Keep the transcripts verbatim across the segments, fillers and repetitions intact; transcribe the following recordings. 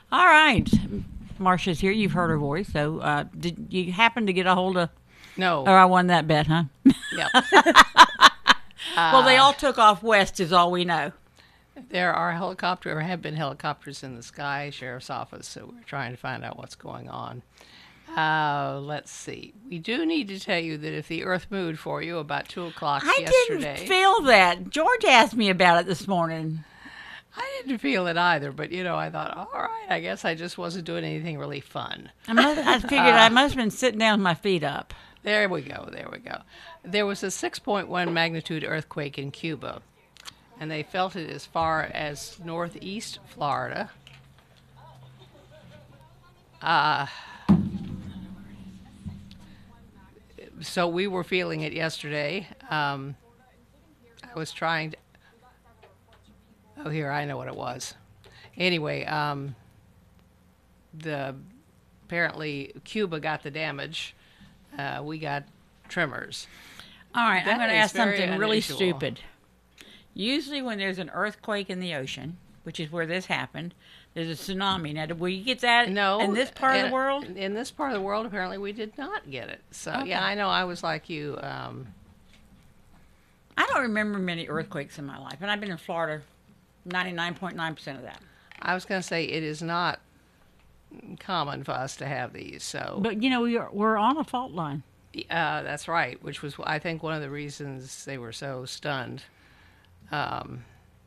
All right. Marcia's here. You've heard her voice. So, uh, did you happen to get a hold of? No. Or I won that bet, huh? Yep. Well, they all took off west, is all we know. There are helicopter or have been helicopters in the sky, sheriff's office, so we're trying to find out what's going on. Uh, let's see. We do need to tell you that if the Earth moved for you about two o'clock I yesterday. didn't feel that. George asked me about it this morning. I didn't feel it either, but you know, I thought, all right, I guess I just wasn't doing anything really fun. I, must, I figured uh, I must have been sitting down with my feet up. There we go. There we go. There was a six point one magnitude earthquake in Cuba, and they felt it as far as northeast Florida. Uh, so we were feeling it yesterday. Um, I was trying to... Oh, here, I know what it was. Anyway, um, the apparently Cuba got the damage. Uh, we got tremors. All right, That I'm going to is ask very something really unusual. stupid. Usually when there's an earthquake in the ocean, which is where this happened, there's a tsunami. Now, did we get that No, in this part of in- the world? In this part of the world, apparently we did not get it. So Okay. yeah, I know. I was like you. Um, I don't remember many earthquakes in my life, and I've been in Florida ninety-nine point nine percent of that. I was going to say it is not common for us to have these. So, But, you know, we are, we're on a fault line. uh, that's right. Which was, I think, one of the reasons they were so stunned. Um,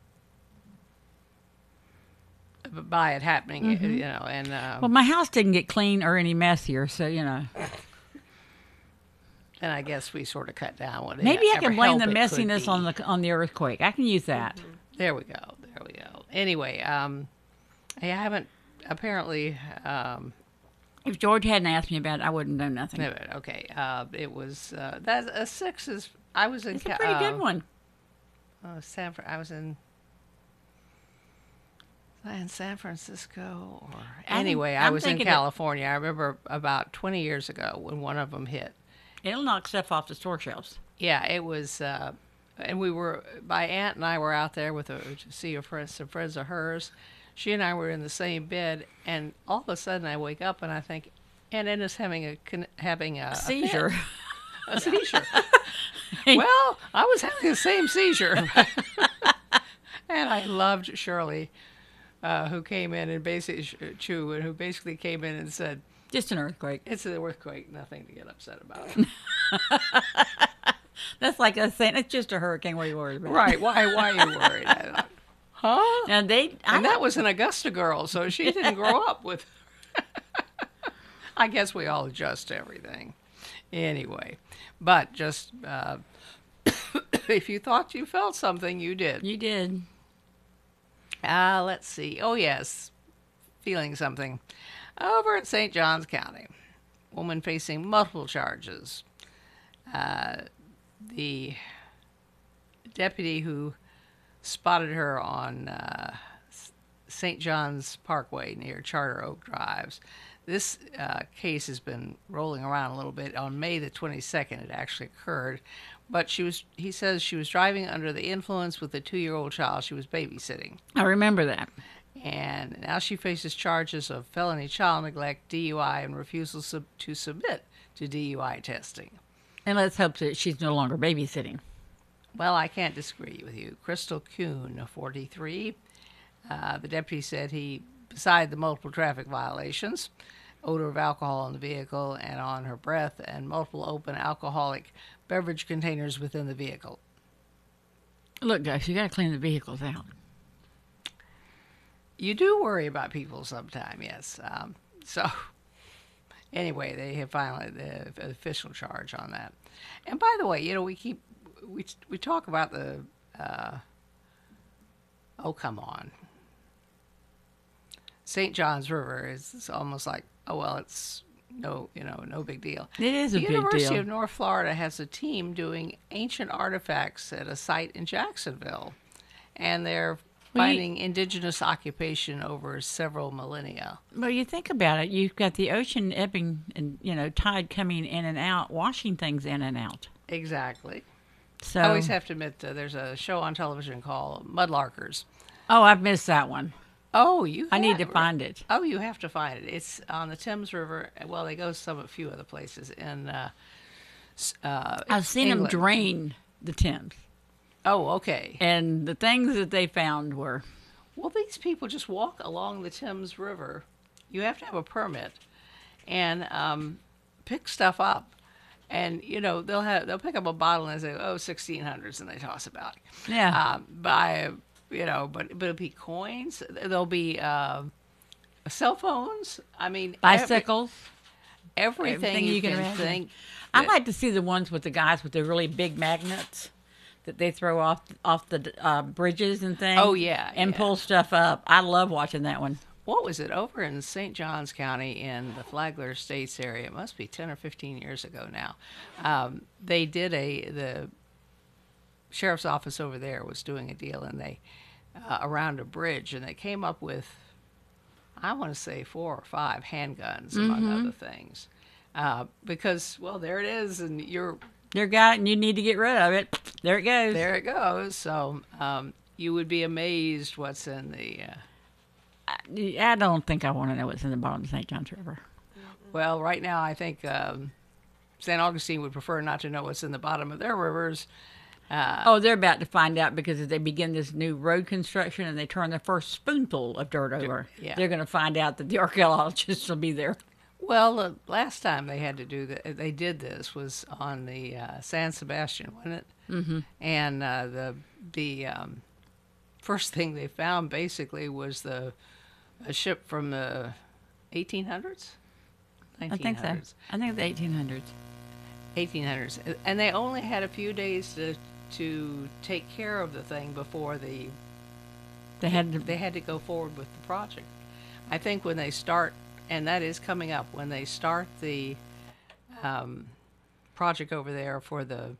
by it happening, Mm-hmm. you know, and um, Well, my house didn't get clean or any messier, so, you know. and I guess we sort of cut down what. Maybe I ever can blame help the it could messiness be. on the on the earthquake. I can use that. There we go. There we go. Anyway, um, I haven't apparently. Um, If George hadn't asked me about it, I wouldn't know nothing. no, okay, uh, it was uh, that a six is. I was in. It's a Ca- pretty uh, good one. Uh, San. Fr- I was in. was I in San Francisco or I think- anyway, I I'm was in thinking that- California. I remember about twenty years ago when one of them hit. It'll knock stuff off the store shelves. Yeah, it was, uh, and we were. My aunt and I were out there with a, to see a friend, some friends of hers. She and I were in the same bed, and all of a sudden I wake up and I think Aunt Enna's having a con- having a, a fit. Seizure. a seizure. Well, I was having the same seizure, and I loved Shirley, uh, who came in and basically Chu, and who basically came in and said, Just an earthquake. "It's an earthquake, nothing to get upset about." That's like us saying it's just a hurricane. What are you worried about? Right? Why? Why are you worried? I thought, huh? And they, I And that was an Augusta girl, so she didn't grow up with. I guess we all adjust to everything. Anyway, but just uh, if you thought you felt something, you did. you did. Uh, let's see. Oh, yes. Feeling something. Over at Saint Johns County, woman facing multiple charges. Uh, the deputy who spotted her on uh, Saint John's Parkway near Charter Oak Drives. This uh, case has been rolling around a little bit. On May the twenty-second, it actually occurred. But she was, he says she was driving under the influence with a two-year-old child she was babysitting. I remember that. And now she faces charges of felony child neglect, D U I, and refusal sub- to submit to D U I testing. And let's hope that she's no longer babysitting. Well, I can't disagree with you. Crystal Kuhn, forty-three. Uh, the deputy said he, beside the multiple traffic violations, odor of alcohol in the vehicle and on her breath, and multiple open alcoholic beverage containers within the vehicle. Look, guys, you got to clean the vehicles out. You do worry about people sometime, yes. Um, so, anyway, they have finally the official charge on that. And by the way, you know, we keep we we talk about the uh, oh come on, Saint John's River is it's almost like oh well, it's no you know no big deal. It is a the big University deal. of North Florida has a team doing ancient artifacts at a site in Jacksonville, and they're Well, you- finding indigenous occupation over several millennia. Well, you think about it. You've got the ocean ebbing and, you know, tide coming in and out, washing things in and out. Exactly. So, I always have to admit, uh, there's a show on television called Mudlarkers. oh, I've missed that one. Oh, you. I need to have- find it. Oh, you have to find it. It's on the Thames River. Well, they go some a few other places in. Uh, s- uh, I've seen them England. drain the Thames, Oh, okay. and the things that they found were Well, these people just walk along the Thames River. You have to have a permit, and um, pick stuff up. And you know they'll have they'll pick up a bottle and say, "Oh, sixteen hundreds," and they toss it back. yeah. Um, buy you know, but but it'll be coins. There'll be uh, cell phones. I mean, every- Bicycles. everything, everything you, you can can, imagine. think. I that- like to see the ones with the guys with the really big magnets that they throw off off the uh, bridges and things. Oh, yeah, and yeah. pull stuff up. I love watching that one. What was it over in Saint Johns County in the Flagler Estates area? It must be ten or fifteen years ago now. Um, they did a the sheriff's office over there was doing a deal, and they uh, around a bridge, and they came up with I want to say four or five handguns among other things, uh, because well there it is, and you're Your guy, and you need to get rid of it. There it goes. there it goes. So um, you would be amazed what's in the. Uh, I, I don't think I want to know what's in the bottom of the Saint Johns River. Well, right now, I think um, Saint Augustine would prefer not to know what's in the bottom of their rivers. Uh, Oh, they're about to find out because as they begin this new road construction and they turn the first spoonful of dirt over, yeah. they're going to find out that the archaeologists will be there. well, the last time they had to do that, they did this was on the uh, San Sebastian, wasn't it? Mm-hmm. And uh, the the um, first thing they found basically was the a ship from the eighteen hundreds. I think so. I think the eighteen hundreds. eighteen hundreds, and they only had a few days to to take care of the thing before the They had to, they had to go forward with the project. I think when they start, and that is coming up, when they start the um, project over there for the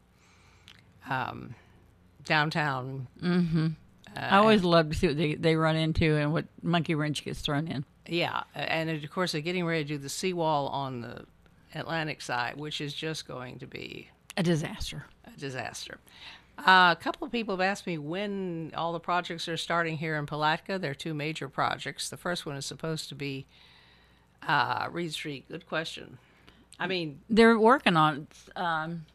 um, downtown. I always love to see what they, they run into and what monkey wrench gets thrown in. Yeah, and of course they're getting ready to do the seawall on the Atlantic side, which is just going to be A disaster. a disaster. Uh, a couple of people have asked me when all the projects are starting here in Palatka. There are two major projects. The first one is supposed to be uh, Reed Street. Good question. I mean, They're working on, um,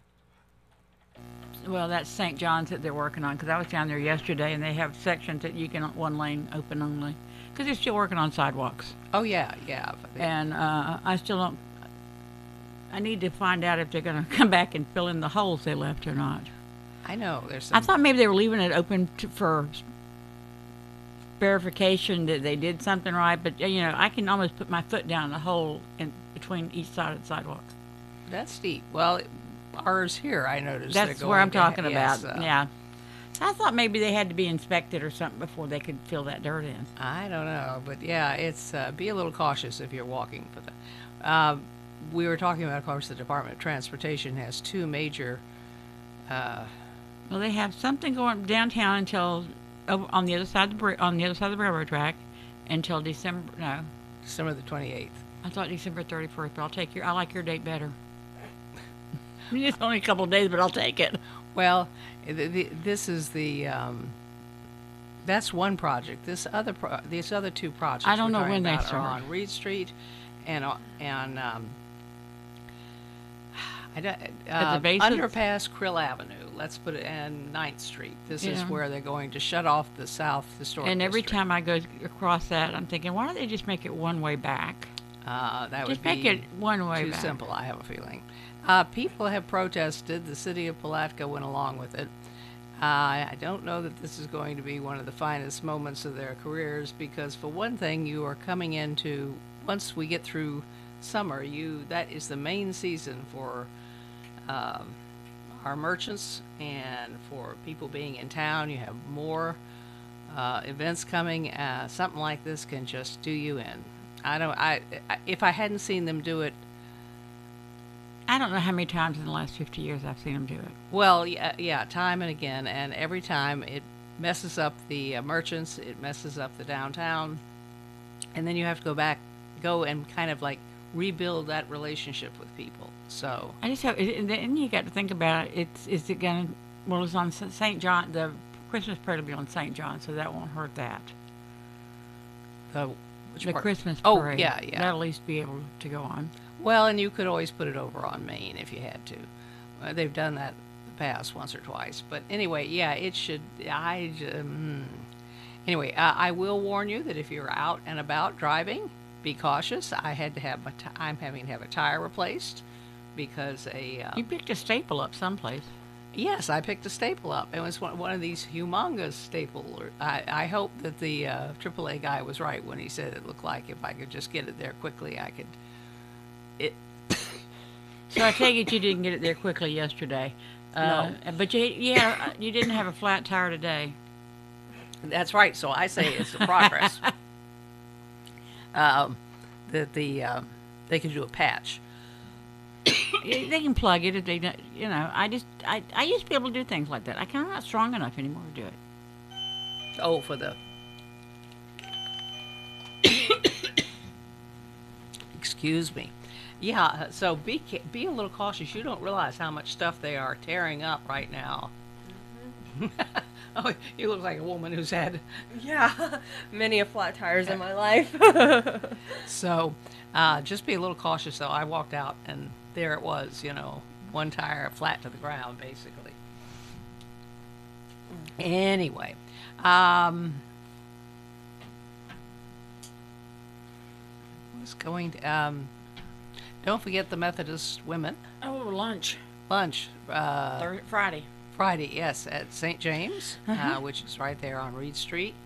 well, that's Saint John's that they're working on because I was down there yesterday and they have sections that you can one lane open only because they're still working on sidewalks. oh yeah, yeah. And uh, I still don't. I need to find out if they're going to come back and fill in the holes they left or not. I know there's I some. thought maybe they were leaving it open to, for verification that they did something right, but you know, I can almost put my foot down the hole in between each side of the sidewalk. That's steep. Well, ours here, I noticed. That's they're where I'm going to- talking yes, about. uh, Yeah. I thought maybe they had to be inspected or something before they could fill that dirt in. I don't know, but yeah, it's uh, be a little cautious if you're walking for the. Uh, we were talking about, of course, the Department of Transportation has two major. Uh, Well, they have something going downtown until over on the other side of the bri- on the other side of the railroad track until December. No, December the twenty-eighth. I thought December thirty-first, but I'll take your. I like your date better. I mean, it's only a couple of days, but I'll take it. Well, the, the, this is the. Um, that's one project. This other, pro- these other two projects. I don't we're know talking when they about are start. on Reed Street, and on- and um, I don't, uh, bases? underpass Krill Avenue. Let's put it and Ninth Street. This is Yeah. where they're going to shut off the South Historic. And every District. time I go across that, I'm thinking, why don't they just make it one way back? uh, that Just would make be it one way too back. simple. I have a feeling. Uh, people have protested. The city of Palatka went along with it. Uh, I don't know that this is going to be one of the finest moments of their careers because, for one thing, you are coming into once we get through summer. You that is the main season for um, our merchants and for people being in town. You have more uh, events coming. Uh, something like this can just do you in. I don't. I I- if I hadn't seen them do it. I don't know how many times in the last fifty years I've seen them do it. Well, yeah, yeah, time and again, and every time it messes up the uh, merchants, it messes up the downtown, and then you have to go back, go and kind of like rebuild that relationship with people. So, I just have, and then you got to think about it. It's is it going to? Well, it's on Saint John. The Christmas parade will be on Saint John, so that won't hurt that. The, which The part? Christmas Oh, parade. yeah, yeah. That'll at least be able to go on. Well, and you could always put it over on Main if you had to. Uh, they've done that in the past once or twice. But anyway, yeah, it should. I j- um, anyway, uh, I will warn you that if you're out and about driving, be cautious. I had to have my. T- I'm having to have a tire replaced because a. Um, You picked a staple up someplace. Yes, I picked a staple up. It was one, one of these humongous staple. I, I hope that the uh, triple A guy was right when he said it looked like if I could just get it there quickly, I could. It. So I take it you didn't get it there quickly yesterday. Uh, No. But you, yeah, you didn't have a flat tire today. That's right. So I say it's a progress. um, that the um, they could do a patch. Yeah, they can plug it if they don't, you know. I just, I, I used to be able to do things like that. I kind of not strong enough anymore to do it. Oh, for the. Excuse me. Yeah. So be ca- be a little cautious. You don't realize how much stuff they are tearing up right now. Oh, you look like a woman who's had. Yeah, many a flat tires in my life. So, uh, just be a little cautious. Though I walked out and there it was. You know, one tire flat to the ground, basically. Anyway, um, was going to. Um, don't forget the Methodist women Oh, lunch. lunch. Uh, Thir- Friday. Friday, yes, at Saint James, Uh-huh. uh, which is right there on Reed Street.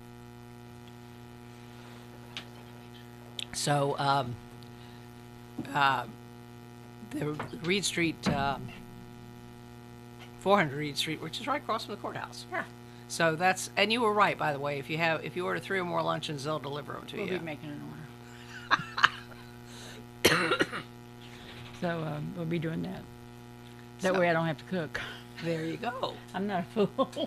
So, um, uh, the Reed Street, um, four hundred Reed Street, which is right across from the courthouse. Yeah. So that's, and you were right, by the way. If you have, if you order three or more luncheons, they'll deliver them to We'll you. be making an order. So um, we'll be doing that. That So- way I don't have to cook. There you go. I'm not a fool.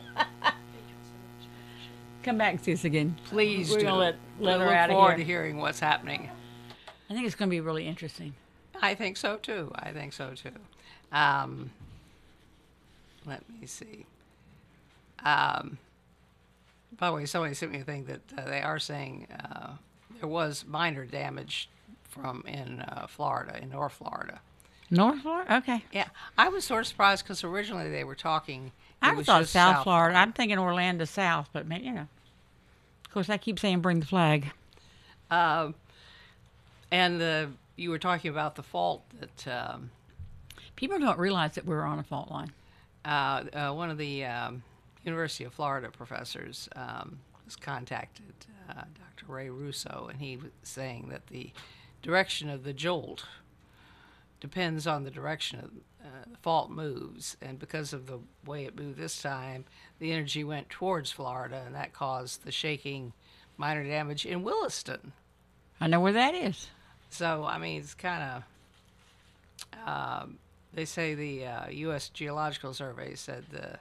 Come back and see us again. Please We're do. gonna let, let we her look out of forward here. to hearing what's happening. I think it's going to be really interesting. I think so too. I think so too. Um, let me see. Um, by the way, somebody sent me a thing that uh, they are saying uh, there was minor damage from in uh, Florida, in North Florida. North Florida? Okay. Yeah, I was sort of surprised because originally they were talking. I it was thought just South, Florida. I'm thinking Orlando South, but man, you know. Of course, I keep saying bring the flag. Um, and the you were talking about the fault that. Um, People don't realize that we're on a fault line. uh, uh, one of the um, University of Florida professors um, was contacted, uh, Doctor Ray Russo, and he was saying that the direction of the jolt depends on the direction of uh, the fault moves, and because of the way it moved this time, the energy went towards Florida, and that caused the shaking, minor damage in Williston. I know where that is. So, I mean, it's kind of, um, they say the uh, U S Geological Survey said the,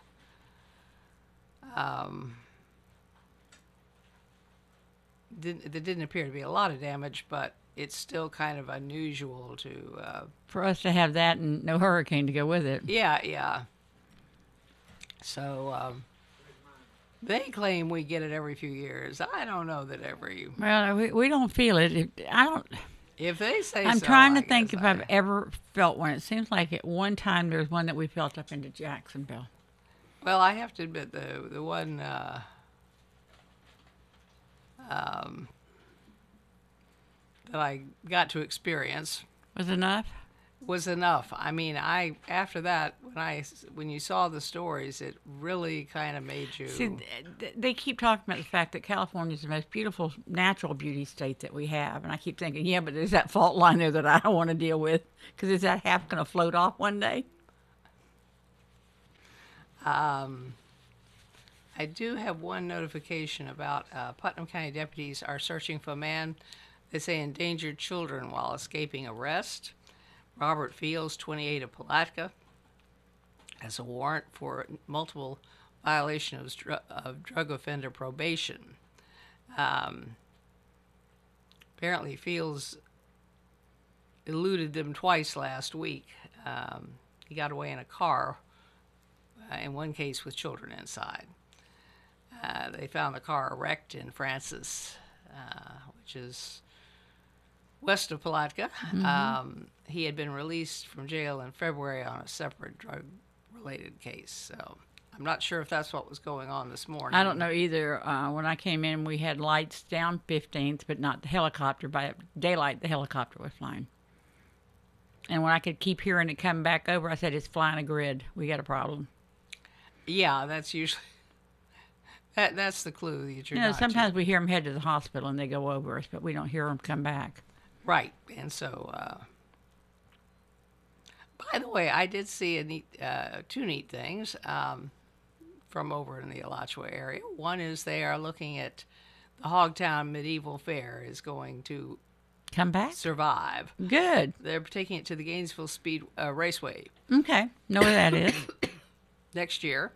um, didn't, there didn't appear to be a lot of damage, but it's still kind of unusual to, uh, For us to have that and no hurricane to go with it. yeah, yeah. So, um, they claim we get it every few years. I don't know that every, Well, we, we don't feel it. It- I don't. if they say I'm so, trying to I think guess if I- I've ever felt one. It seems like at one time there was one that we felt up into Jacksonville. Well, I have to admit the the one uh, um, that I got to experience Was it enough? was enough. I mean, I after that when I s- when you saw the stories, it really kind of made you. See, th- th- they keep talking about the fact that California is the most beautiful natural beauty state that we have, and I keep thinking, yeah, but there's that fault line there that I don't want to deal with because is that half going to float off one day? Um, I do have one notification about uh, Putnam County deputies are searching for a man. They say endangered children while escaping arrest. Robert Fields, twenty-eight, of Palatka, has a warrant for multiple violation of, dr- of drug offender probation. Um, apparently, Fields eluded them twice last week. Um, he got away in a car, uh, in one case with children inside. Uh, they found the car wrecked in Francis, uh, which is west of Palatka. Mm-hmm. Um, he had been released from jail in February on a separate drug-related case. So I'm not sure if that's what was going on this morning. I don't know either. Uh, when I came in, we had lights down fifteenth, but not the helicopter. By daylight, the helicopter was flying. And when I could keep hearing it come back over, I said, it's flying a grid. We got a problem. Yeah, that's usually that. That's the clue that you're You know, not sometimes we hear them head to the hospital and they go over us, but we don't hear them come back. right. And so, uh, by the way, I did see a neat, uh, two neat things um, from over in the Alachua area. One is they are looking at the Hogtown Medieval Fair is going to Come back? survive. Good. They're taking it to the Gainesville Speed uh, Raceway Okay. Know where that is. next year.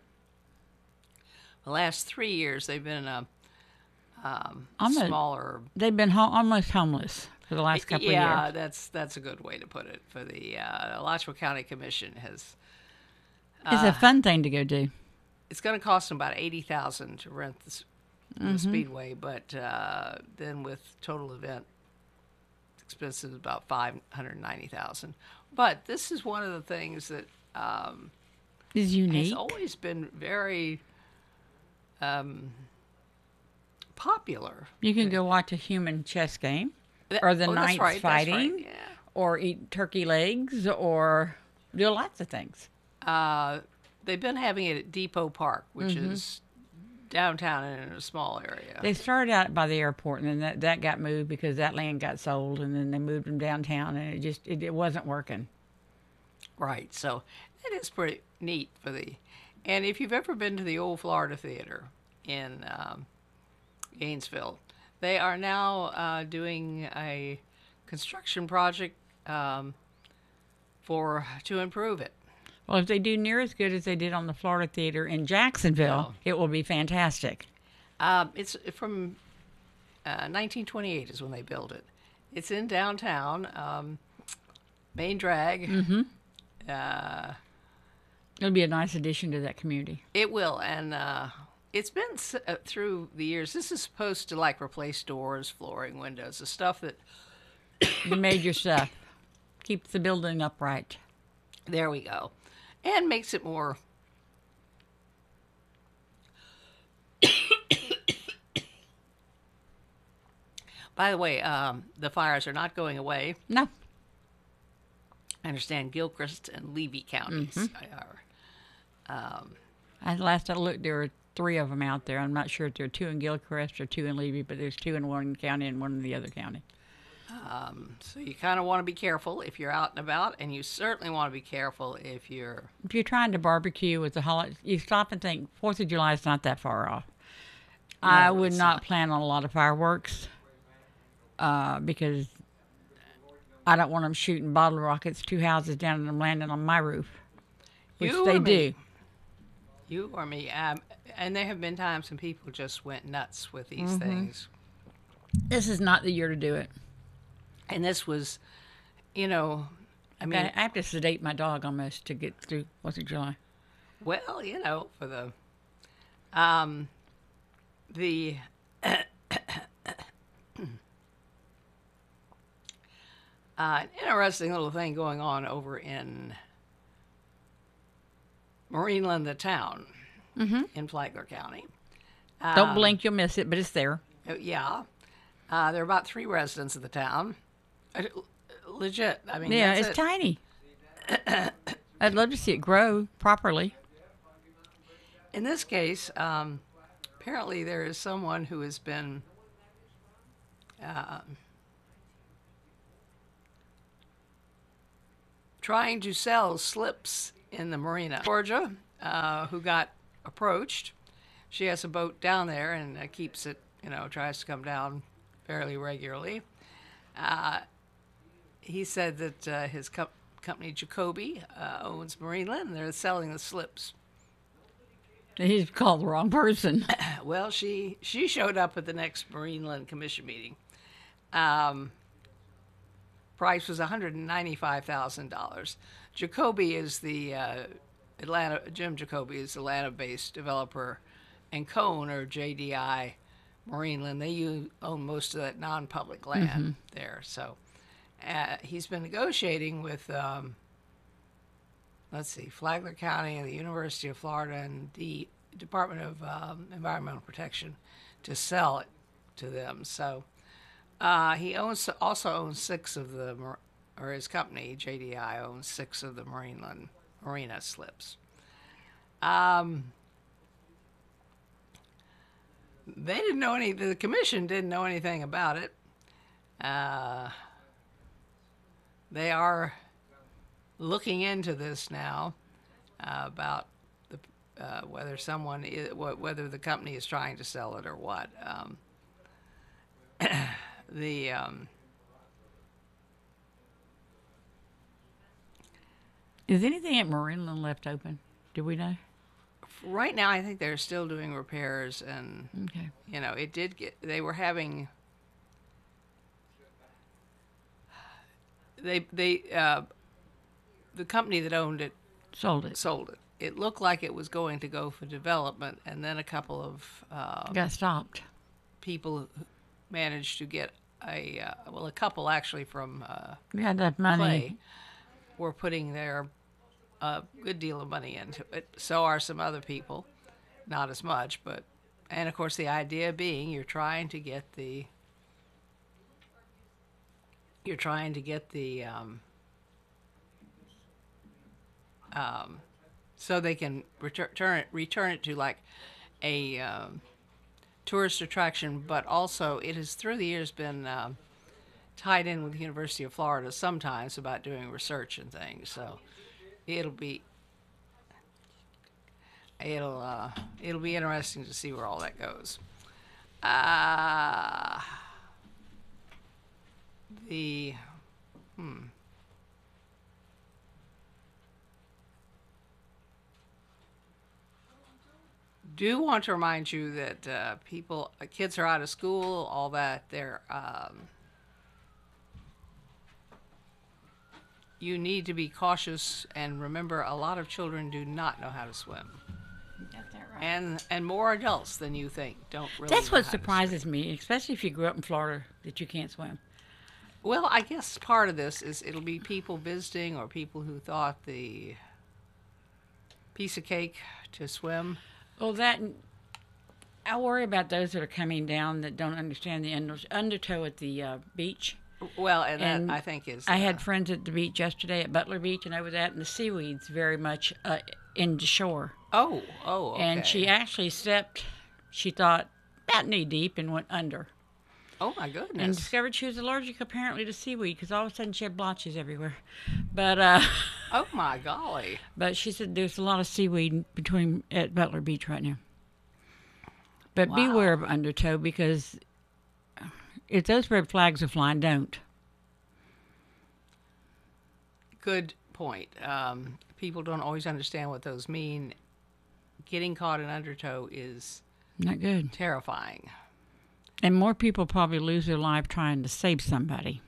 The last three years, they've been a um, I'm a- smaller. They've been ho- almost homeless for the last couple yeah, of years. that's that's a good way to put it. For the uh, Alachua County Commission has, It's a fun thing to go do. it's going to cost them about eighty thousand to rent the, s- Mm-hmm. the speedway, but uh, then with total event expenses about five hundred ninety thousand. But this is one of the things that um, It's has unique. always been very um, popular. You can go watch a human chess game, That- or the oh, that's knights right, that's right, fighting, yeah. or eat turkey legs, or do lots of things. Uh, they've been having it at Depot Park, which Mm-hmm. is downtown and in a small area. They started out by the airport, and then that, that got moved because that land got sold, and then they moved them downtown, and it just it, it wasn't working. Right, so it is pretty neat for the. And if you've ever been to the old Florida Theater in um, Gainesville, they are now uh, doing a construction project um, for to improve it. Well, if they do near as good as they did on the Florida Theater in Jacksonville, it will be fantastic. Um, it's from uh, nineteen twenty-eight is when they built it. It's in downtown, um, main drag. Mm-hmm. Uh, It'll be a nice addition to that community. it will, and uh, it's been s- uh, through the years. This is supposed to like replace doors, flooring, windows, the stuff that. You made your stuff. Keeps the building upright. There we go, and makes it more. By the way, um, the fires are not going away. No, I understand Gilchrist and Levy counties are. Um, I, last I looked, there were three of them out there. I'm not sure if there are two in Gilchrist or two in Levy, but there's two in one county and one in the other county. um, so you kind of want to be careful if you're out and about, and you certainly want to be careful if you're. If you're trying to barbecue with the holiday, you stop and think Fourth of July is not that far off. I would it's not, not. plan on a lot of fireworks uh, because I don't want them shooting bottle rockets two houses down and them landing on my roof, which You they or me? do. You or me, um, and there have been times when people just went nuts with these Mm-hmm. things. This is not the year to do it. And this was, you know, I mean, I I have to sedate my dog almost to get through Fourth of July. well, you know, for the, um, the, uh, an interesting little thing going on over in Marineland, the town, in Flagler County. Don't Um, blink, you'll miss it, but it's there. Uh, Yeah. Uh, there are about three residents of the town. Uh, legit. I mean, Yeah, that's it's it. tiny. I'd love to see it grow properly. In this case, um, apparently there is someone who has been uh, trying to sell slips in the marina. Georgia, uh, who got approached. She has a boat down there and uh, keeps it, you know, tries to come down fairly regularly. Uh, he said that uh, his co- company, Jacoby, uh, owns Marineland, and they're selling the slips. He's called the wrong person. Well, she she showed up at the next Marineland Commission meeting. Um, price was one hundred ninety-five thousand dollars. Jacoby is the uh, Atlanta. Jim Jacoby is the Atlanta-based developer, and co-owner J D I Marineland. They u- own most of that non-public land there. So uh, he's been negotiating with, um, let's see, Flagler County and the University of Florida and the Department of um, Environmental Protection to sell it to them. So uh, he owns also owns six of the, mar- or his company, J D I, owns six of the Marineland marina slips. Um, they didn't know any, the commission didn't know anything about it. Uh, they are looking into this now uh, about the uh, whether someone is, whether the company is trying to sell it or what. Um, the um, Is anything at Marineland left open? Do we know? right now, I think they're still doing repairs, and Okay. you know, it did get. They were having. They they uh, the company that owned it Sold it. sold it. It looked like it was going to go for development, and then a couple of uh, Got stopped. people managed to get a uh, well, a couple actually from uh, We had that money. Clay were putting their a good deal of money into it. So are some other people, not as much, but and of course the idea being you're trying to get the you're trying to get the um, um, so they can return turn it return it to like a um, tourist attraction, but also it has through the years been um, tied in with the University of Florida sometimes about doing research and things. So it'll be it'll uh, it'll be interesting to see where all that goes. Uh, the hmm. Do want to remind you that uh, people, uh, kids are out of school, all that. They're um, you need to be cautious and remember a lot of children do not know how to swim, Got that right. and and more adults than you think don't really. That's know what how to surprises me, especially if you grew up in Florida, that you can't swim. swim. Well, I guess part of this is it'll be people visiting or people who thought the piece of cake to swim. Well, that I worry about those that are coming down that don't understand the under, undertow at the uh, beach. Well, and, And that I think is. I uh, had friends at the beach yesterday at Butler Beach, and over that, and the seaweed's very much uh, into shore. Oh, oh, okay. And she actually stepped, she thought, about knee deep and went under. Oh my goodness. And discovered she was allergic apparently to seaweed because all of a sudden she had blotches everywhere. But uh, Oh my golly. but she said there's a lot of seaweed between at Butler Beach right now. But Wow. beware of undertow because if those red flags are flying, don't. Good point. Um, people don't always understand what those mean. Getting caught in undertow is Not good. terrifying. And more people probably lose their life trying to save somebody.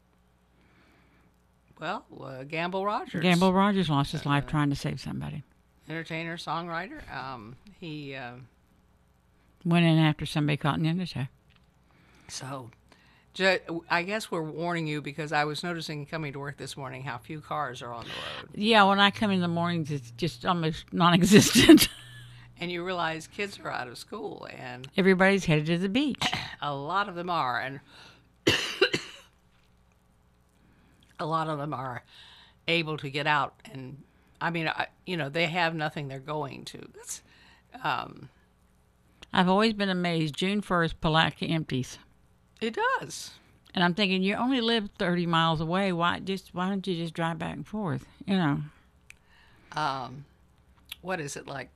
Well, uh, Gamble Rogers, Gamble Rogers lost his life trying to save somebody. entertainer, songwriter, um, he uh, Went in after somebody caught in the undertow. so. Ju- I guess we're warning you because I was noticing coming to work this morning how few cars are on the road, Yeah, when I come in the mornings, it's just almost non-existent. and you realize kids are out of school, and Everybody's headed to the beach. a lot of them are, and a lot of them are able to get out. And I mean, I, you know, they have nothing they're going to. That's um, I've always been amazed. June first, Palatka empties. it does. And I'm thinking, you only live thirty miles away. Why just why don't you just drive back and forth? You know. Um, what is it like?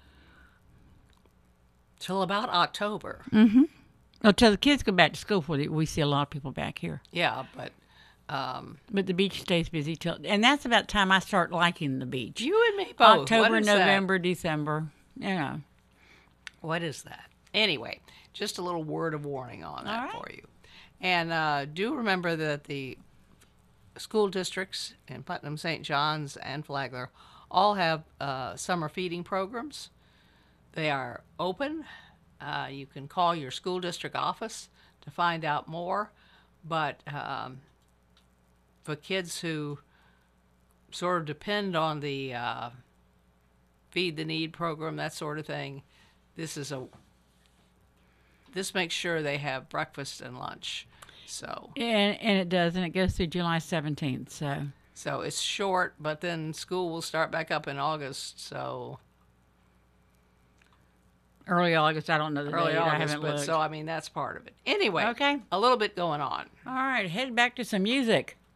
Till about October. Well, till the kids go back to school, for the, we see a lot of people back here. Yeah, but um, But the beach stays busy till, and that's about the time I start liking the beach. you and me both. October, What is that? November, December. You know. What is that? Anyway, just a little word of warning on that All right. for you. And uh, do remember that the school districts in Putnam, Saint John's, and Flagler all have uh, summer feeding programs. They are open Uh, you can call your school district office to find out more. But um, for kids who sort of depend on the uh, Feed the Need program, that sort of thing, this is a this makes sure they have breakfast and lunch. So And and it does, and it goes through July seventeenth. So so it's short, but then school will start back up in August. So early August, I don't know the early date. I August, haven't but looked. so I mean that's part of it. Anyway, Okay. a little bit going on. All right, head back to some music.